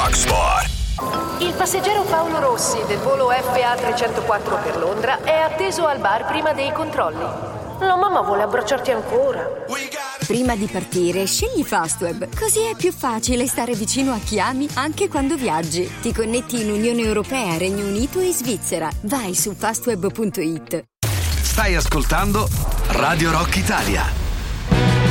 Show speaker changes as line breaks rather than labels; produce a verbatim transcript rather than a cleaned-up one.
Rock Sport.
Il passeggero Paolo Rossi del volo F A trecentoquattro per Londra è atteso al bar prima dei controlli. La mamma vuole abbracciarti ancora.
Prima di partire, scegli Fastweb. Così è più facile stare vicino a chi ami anche quando viaggi. Ti connetti in Unione Europea, Regno Unito e Svizzera. Vai su fastweb punto it.
Stai ascoltando Radio Rock Italia.